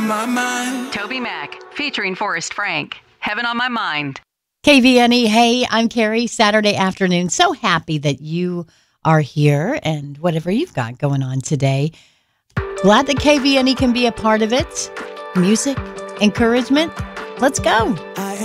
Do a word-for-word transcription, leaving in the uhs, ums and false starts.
on my mind. Toby Mac, featuring Forrest Frank. Heaven on My Mind. K V N E, hey, I'm Carrie. Saturday afternoon. So happy that you are here and whatever you've got going on today. Glad that K V N E can be a part of it. Music, encouragement. Let's go. I